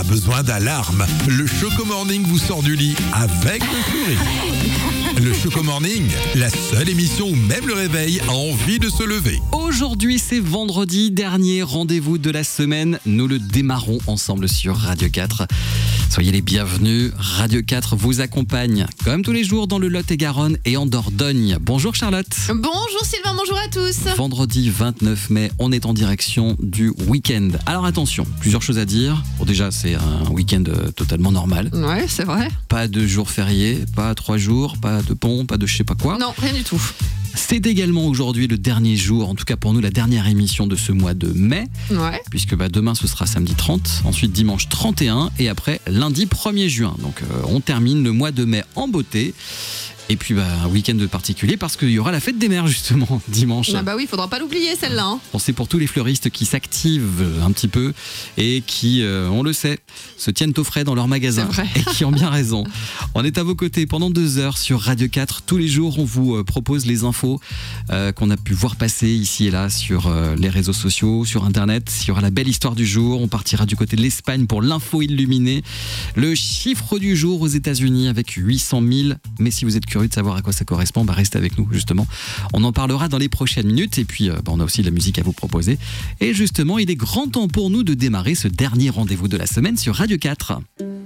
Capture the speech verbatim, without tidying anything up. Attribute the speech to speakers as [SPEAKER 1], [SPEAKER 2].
[SPEAKER 1] besoin d'alarme. Le Choco Morning vous sort du lit avec le sourire. Le Choco Morning, la seule émission où même le réveil a envie de se lever.
[SPEAKER 2] Aujourd'hui, c'est vendredi, dernier rendez-vous de la semaine. Nous le démarrons ensemble sur Radio quatre. Soyez les bienvenus. Radio quatre vous accompagne, comme tous les jours, dans le Lot-et-Garonne et en Dordogne. Bonjour Charlotte.
[SPEAKER 3] Bonjour Sylvain, bonjour à tous.
[SPEAKER 2] Vendredi vingt-neuf mai, on est en direction du week-end. Alors attention, plusieurs choses à dire. Bon, déjà, c'est un week-end totalement normal.
[SPEAKER 3] Ouais, c'est vrai.
[SPEAKER 2] Pas de jours fériés, pas trois jours, pas de pont, pas de je sais pas quoi.
[SPEAKER 3] Non, rien du tout.
[SPEAKER 2] C'est également aujourd'hui le dernier jour, en tout cas pour nous, la dernière émission de ce mois de mai.
[SPEAKER 3] Ouais.
[SPEAKER 2] Puisque bah, demain, ce sera samedi trente, ensuite dimanche trente et un, et après lundi premier juin. Donc euh, on termine le mois de mai en beauté. Et puis bah, un week-end particulier parce qu'il y aura la fête des mères justement dimanche.
[SPEAKER 3] Ah bah oui, il faudra pas l'oublier celle-là. Hein.
[SPEAKER 2] Bon, c'est pour tous les fleuristes qui s'activent un petit peu et qui, euh, on le sait, se tiennent au frais dans leur magasin et qui ont bien raison. On est à vos côtés pendant deux heures sur Radio quatre. Tous les jours, on vous euh, propose les infos euh, qu'on a pu voir passer ici et là sur euh, les réseaux sociaux, sur Internet. Il y aura la belle histoire du jour. On partira du côté de l'Espagne pour l'info illuminée. Le chiffre du jour aux États-Unis avec huit cent mille. Mais si vous êtes curieux de savoir à quoi ça correspond, bah restez avec nous justement. On en parlera dans les prochaines minutes et puis bah on a aussi de la musique à vous proposer. Et justement, il est grand temps pour nous de démarrer ce dernier rendez-vous de la semaine sur Radio quatre.